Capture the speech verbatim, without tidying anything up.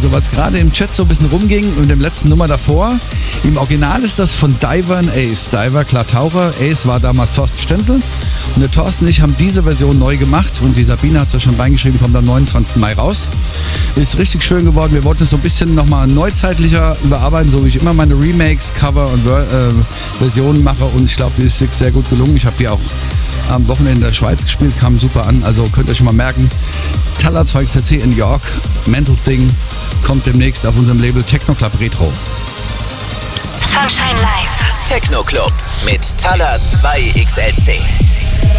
Also was gerade im Chat so ein bisschen rumging und dem letzten Nummer davor, im Original ist das von Diver und Ace. Diver, klar Taucher, Ace war damals Thorsten Stenzel und der Thorsten und ich haben diese Version neu gemacht und die Sabine hat es ja schon reingeschrieben, kommt am neunundzwanzigsten Mai raus. Ist richtig schön geworden, wir wollten es so ein bisschen nochmal neuzeitlicher überarbeiten, so wie ich immer meine Remakes, Cover und äh, Versionen mache und ich glaube, die ist sehr gut gelungen. Ich habe die auch am Wochenende in der Schweiz gespielt, kam super an, also könnt ihr euch mal merken. Talat zwei X C in York, Mental Thing, kommt demnächst auf unserem Label Techno Club Retro. Sunshine Live. Techno Club mit Talat zwei X L C.